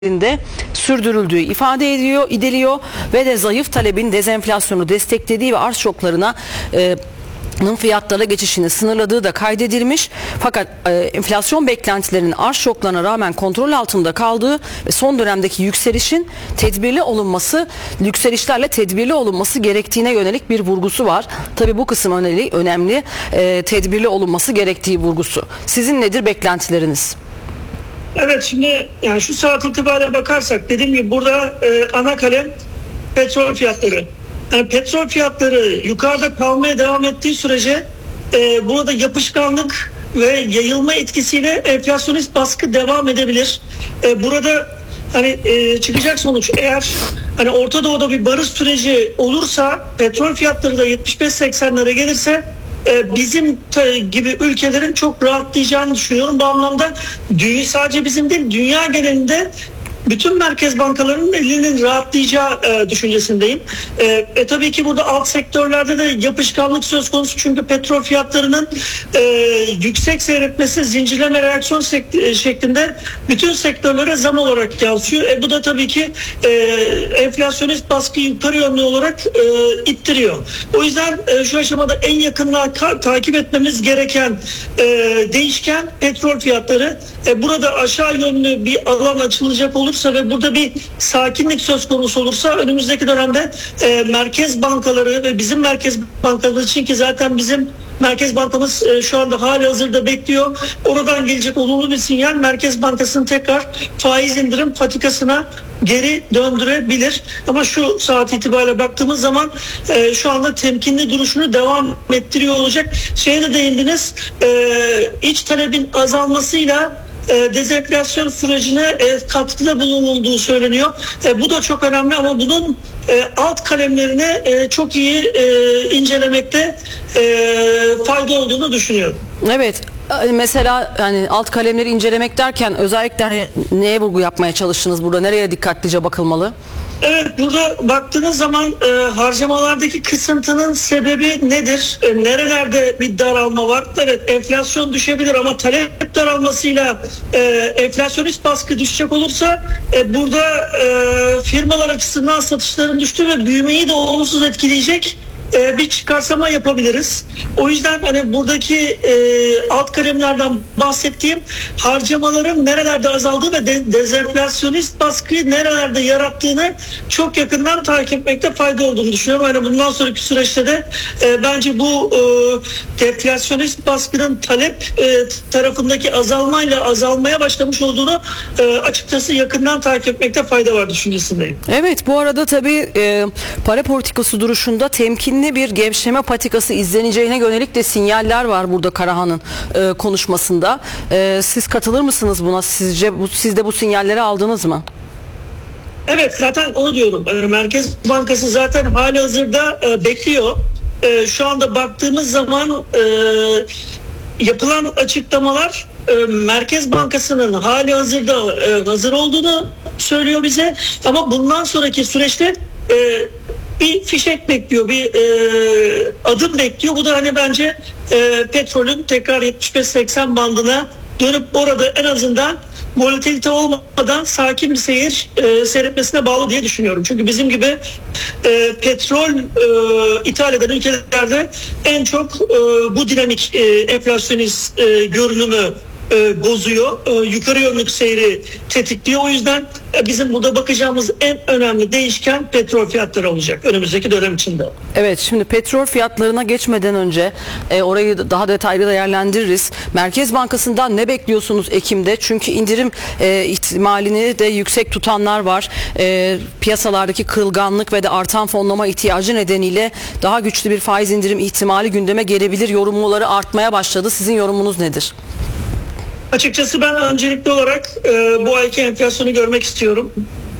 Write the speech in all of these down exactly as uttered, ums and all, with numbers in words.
de sürdürüldüğü ifade ediyor, ediliyor ve de zayıf talebin dezenflasyonu desteklediği ve arz şoklarına e, fiyatlara geçişini sınırladığı da kaydedilmiş. Fakat e, enflasyon beklentilerinin arz şoklarına rağmen kontrol altında kaldığı ve son dönemdeki yükselişin tedbirli olunması, yükselişlerle tedbirli olunması gerektiğine yönelik bir vurgusu var. Tabii bu kısım önemli, önemli e, tedbirli olunması gerektiği vurgusu. Sizin nedir beklentileriniz? Evet, şimdi yani şu saat itibariyle bakarsak dediğim gibi burada e, ana kalem petrol fiyatları. Yani petrol fiyatları yukarıda kalmaya devam ettiği sürece e, burada yapışkanlık ve yayılma etkisiyle enflasyonist baskı devam edebilir. E, burada hani e, çıkacak sonuç, eğer hani Orta Doğu'da bir barış süreci olursa, petrol fiyatları da yetmiş beş seksenlere gelirse bizim gibi ülkelerin çok rahatlayacağını düşünüyorum. Bu anlamda dünya, sadece bizim değil, dünya genelinde bütün merkez bankalarının elinin rahatlayacağı e, düşüncesindeyim. E, e, tabii ki burada alt sektörlerde de yapışkanlık söz konusu, çünkü petrol fiyatlarının e, yüksek seyretmesi zincirleme reaksiyon sek- şeklinde bütün sektörlere zam olarak yansıyor. E, bu da tabii ki e, enflasyonist baskıyı yukarı yönlü olarak e, ittiriyor. O yüzden e, şu aşamada en yakından ka- takip etmemiz gereken e, değişken petrol fiyatları. E, burada aşağı yönlü bir alan açılacak olur ve burada bir sakinlik söz konusu olursa, önümüzdeki dönemde e, merkez bankaları ve bizim merkez bankaları için, ki zaten bizim Merkez Bankamız e, şu anda halihazırda bekliyor, oradan gelecek olumlu bir sinyal Merkez Bankası'nın tekrar faiz indirim patikasına geri döndürebilir. Ama şu saat itibariyle baktığımız zaman e, şu anda temkinli duruşunu devam ettiriyor olacak. Şeye de değindiniz, e, iç talebin azalmasıyla E, dezenflasyon sürecine e, katkıda bulunulduğu söyleniyor. E, bu da çok önemli, ama bunun e, alt kalemlerine e, çok iyi e, incelemekte e, fayda olduğunu düşünüyorum. Evet. Mesela yani alt kalemleri incelemek derken özellikle hani neye vurgu yapmaya çalıştınız burada? Nereye dikkatlice bakılmalı? Evet, burada baktığınız zaman e, harcamalardaki kısıntının sebebi nedir? E, nerelerde bir daralma var? Evet, enflasyon düşebilir, ama talep daralmasıyla e, enflasyonist baskı düşecek olursa e, burada e, firmalar açısından satışların düştüğü ve büyümeyi de olumsuz etkileyecek e, bir çıkarsama yapabiliriz. O yüzden hani buradaki e, alt kalemlerden bahsettiğim harcamaların nerelerde azaldığı ve de, dezenflasyonist baskıyı nerelerde yarattığını çok yakından takip etmekte fayda olduğunu düşünüyorum. Yani bundan sonraki süreçte de e, bence bu e, deflasyonist baskının talep e, tarafındaki azalmayla azalmaya başlamış olduğunu e, açıkçası yakından takip etmekte fayda var düşüncesindeyim. Evet, bu arada tabii e, para politikası duruşunda temkinli bir gevşeme patikası izleneceğine yönelik de sinyaller var burada Karahan'ın e, konuşmasında. E, siz katılır mısınız buna? Sizce bu, siz de bu sinyalleri aldınız mı? Evet, zaten onu diyorum. Merkez Bankası zaten halihazırda e, bekliyor. E, şu anda baktığımız zaman e, yapılan açıklamalar e, Merkez Bankası'nın halihazırda e, hazır olduğunu söylüyor bize. Ama bundan sonraki süreçte e, bir fişek bekliyor, bir e, adım bekliyor. Bu da hani bence e, petrolün tekrar yetmiş beş seksen bandına dönüp orada en azından volatilite olmadan sakin bir seyir e, seyretmesine bağlı diye düşünüyorum. Çünkü bizim gibi e, petrol e, ithal eden ülkelerde en çok e, bu dinamik e, enflasyonist e, görünümü e, bozuyor. E, yukarı yönlü seyri tetikliyor. O yüzden e, bizim burada bakacağımız en önemli değişken petrol fiyatları olacak önümüzdeki dönem içinde. Evet, şimdi petrol fiyatlarına geçmeden önce e, orayı daha detaylı değerlendiririz. Merkez Bankası'ndan ne bekliyorsunuz Ekim'de? Çünkü indirim e, ihtimalini de yüksek tutanlar var. E, piyasalardaki kırılganlık ve de artan fonlama ihtiyacı nedeniyle daha güçlü bir faiz indirim ihtimali gündeme gelebilir. Yorumları artmaya başladı. Sizin yorumunuz nedir? Açıkçası ben öncelikli olarak e, bu ayki enflasyonu görmek istiyorum.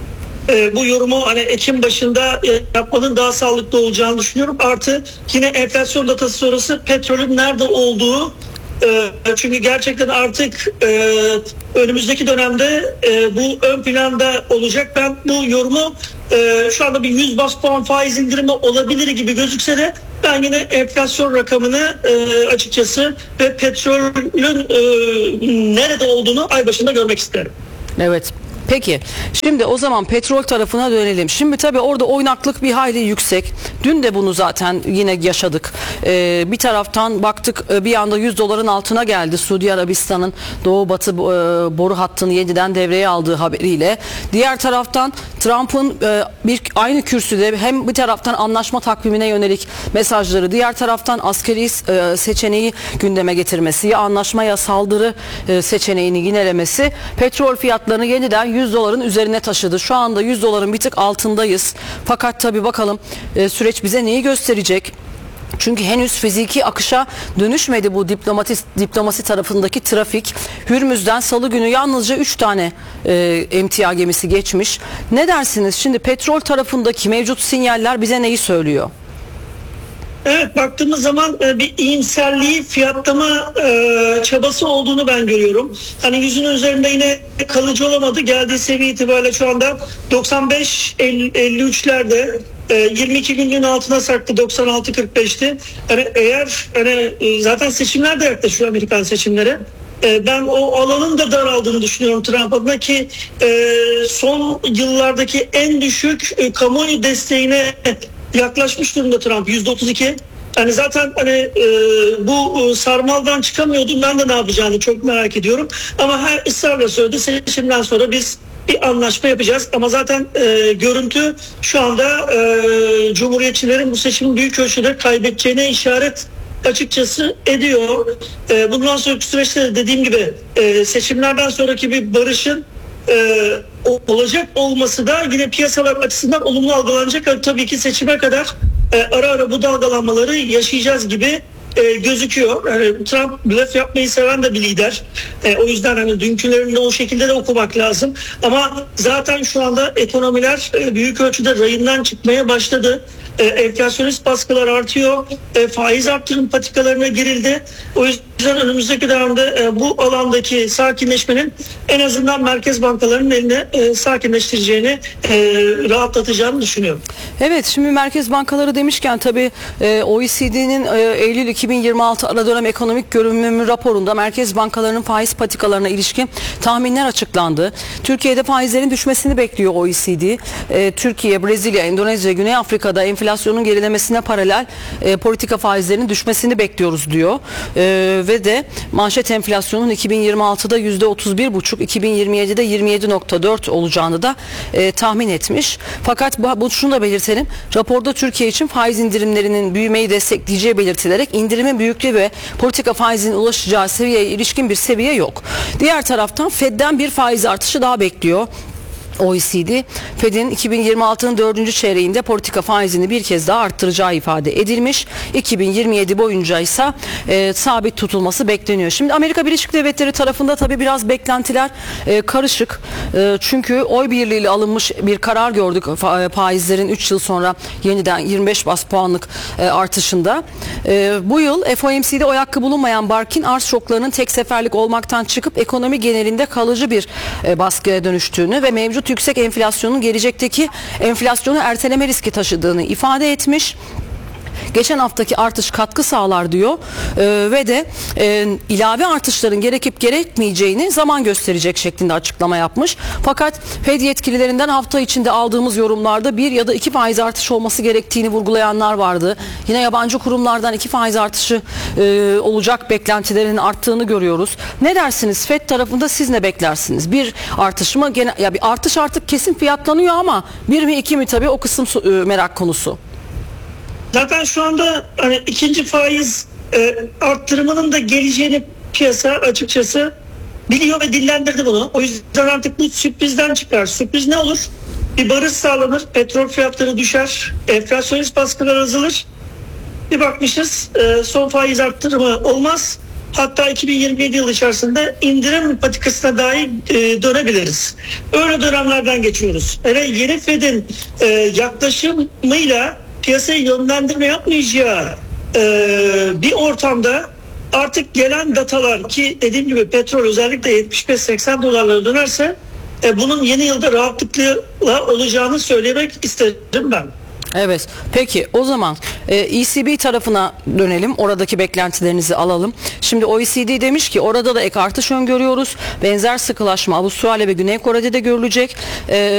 E, bu yorumu hani Ekim başında e, yapmanın daha sağlıklı olacağını düşünüyorum. Artı yine enflasyon datası sonrası petrolün nerede olduğu, e, çünkü gerçekten artık e, önümüzdeki dönemde e, bu ön planda olacak. Ben bu yorumu e, şu anda bir yüz bas puan faiz indirimi olabilir gibi gözükse de ben yine enflasyon rakamını e, açıkçası ve petrolün e, nerede olduğunu ay başında görmek isterim. Evet. Peki şimdi o zaman petrol tarafına dönelim. Şimdi tabii orada oynaklık bir hayli yüksek. Dün de bunu zaten yine yaşadık. Ee, bir taraftan baktık e, bir anda yüz doların altına geldi. Suudi Arabistan'ın Doğu Batı e, boru hattını yeniden devreye aldığı haberiyle. Diğer taraftan Trump'ın e, bir aynı kürsüde hem bir taraftan anlaşma takvimine yönelik mesajları, diğer taraftan askeri e, seçeneği gündeme getirmesi, ya anlaşma ya saldırı e, seçeneğini yinelemesi petrol fiyatlarını yeniden yüz doların üzerine taşıdı. Şu anda yüz doların bir tık altındayız. Fakat tabii bakalım e, süreç bize neyi gösterecek? Çünkü henüz fiziki akışa dönüşmedi bu diplomati, diplomasi tarafındaki trafik. Hürmüz'den salı günü yalnızca üç tane e, emtia gemisi geçmiş. Ne dersiniz? Şimdi petrol tarafındaki mevcut sinyaller bize neyi söylüyor? Evet, baktığımız zaman e, bir iyimserliği fiyatlama e, çabası olduğunu ben görüyorum. Hani yüzün üzerinde yine kalıcı olamadı. Geldiği seviye itibariyle şu anda doksan beş elli üçlerde, e, yirmi iki günlüğün altına sarktı, doksan altı kırk beşti. Hani eğer hani e, zaten seçimler de yaklaşıyor, Amerikan seçimleri. E, ben o alanın da daraldığını düşünüyorum Trump adına ki e, son yıllardaki en düşük e, kamuoyu desteğine yaklaşmış durumda Trump, yüzde otuz iki. Yani zaten hani e, bu e, sarmaldan çıkamıyordum, ben de ne yapacağını çok merak ediyorum. Ama her ısrarla söyledi, seçimden sonra biz bir anlaşma yapacağız. Ama zaten e, görüntü şu anda e, Cumhuriyetçilerin bu seçimin büyük ölçüde kaybedeceğine işaret açıkçası ediyor. E, bundan sonraki süreçte de dediğim gibi e, seçimlerden sonraki bir barışın Ee, olacak olması da yine piyasalar açısından olumlu algılanacak. Tabii ki seçime kadar e, ara ara bu dalgalanmaları yaşayacağız gibi e, gözüküyor. Yani Trump blöf yapmayı seven de bir lider. E, o yüzden hani dünkülerini de o şekilde de okumak lazım. Ama zaten şu anda ekonomiler e, büyük ölçüde rayından çıkmaya başladı. E, enflasyonist baskılar artıyor. E, faiz artırım patikalarına girildi. O yüzden önümüzdeki dönemde e, bu alandaki sakinleşmenin en azından merkez bankalarının eline e, sakinleştireceğini, e, rahatlatacağını düşünüyorum. Evet, şimdi merkez bankaları demişken tabii e, O E C D'nin e, Eylül iki bin yirmi altı ara dönem ekonomik görünümü raporunda merkez bankalarının faiz patikalarına ilişkin tahminler açıklandı. Türkiye'de faizlerin düşmesini bekliyor O E C D. E, Türkiye, Brezilya, Endonezya, Güney Afrika'da enflasyonun gerilemesine paralel e, politika faizlerinin düşmesini bekliyoruz diyor. E, ve de manşet enflasyonun iki bin yirmi altıda yüzde otuz bir buçuk, iki bin yirmi yedide yirmi yedi nokta dört olacağını da e, tahmin etmiş. Fakat bu, bu şunu da belirtelim. Raporda Türkiye için faiz indirimlerinin büyümeyi destekleyeceği belirtilerek indirimin büyüklüğü ve politika faizinin ulaşacağı seviyeye ilişkin bir seviye yok. Diğer taraftan Fed'den bir faiz artışı daha bekliyor O E C D. Fed'in iki bin yirmi altının dördüncü çeyreğinde politika faizini bir kez daha arttıracağı ifade edilmiş. iki bin yirmi yedi boyunca ise e, sabit tutulması bekleniyor. Şimdi Amerika Birleşik Devletleri tarafında tabii biraz beklentiler e, karışık. E, çünkü oy birliğiyle alınmış bir karar gördük fa- faizlerin üç yıl sonra yeniden yirmi beş bas puanlık e, artışında. E, bu yıl F O M C'de oy hakkı bulunmayan Barkin arz şoklarının tek seferlik olmaktan çıkıp ekonomi genelinde kalıcı bir e, baskıya dönüştüğünü ve mevcut yüksek enflasyonun gelecekteki enflasyonu erteleme riski taşıdığını ifade etmiş. Geçen haftaki artış katkı sağlar diyor ee, ve de e, ilave artışların gerekip gerekmeyeceğini zaman gösterecek şeklinde açıklama yapmış. Fakat Fed yetkililerinden hafta içinde aldığımız yorumlarda bir ya da iki faiz artışı olması gerektiğini vurgulayanlar vardı. Yine yabancı kurumlardan iki faiz artışı e, olacak beklentilerinin arttığını görüyoruz. Ne dersiniz? Fed tarafında siz ne beklersiniz? Bir artış mı? Gene, ya bir artış artık kesin fiyatlanıyor ama bir mi iki mi tabii o kısım e, merak konusu. Zaten şu anda hani ikinci faiz e, arttırımının da geleceğini piyasa açıkçası biliyor ve dillendirdi bunu. O yüzden artık bu sürprizden çıkar. Sürpriz ne olur? Bir barış sağlanır, petrol fiyatları düşer, enflasyonist baskılar azalır. Bir bakmışız e, son faiz arttırımı olmaz. Hatta iki bin yirmi yedi yıl içerisinde indirim patikasına dahi e, dönebiliriz. Öyle dönemlerden geçiyoruz. Yani yeni Fed'in e, yaklaşımıyla piyasayı yönlendirme yapmayacağı e, bir ortamda artık gelen datalar ki dediğim gibi petrol özellikle yetmiş beş seksen dolarlara dönerse e, bunun yeni yılda rahatlıkla olacağını söylemek isterim ben. Evet. Peki o zaman e, E C B tarafına dönelim. Oradaki beklentilerinizi alalım. Şimdi O E C D demiş ki orada da ek artış öngörüyoruz. Benzer sıkılaşma Avustralya ve Güney Kore'de de görülecek. E,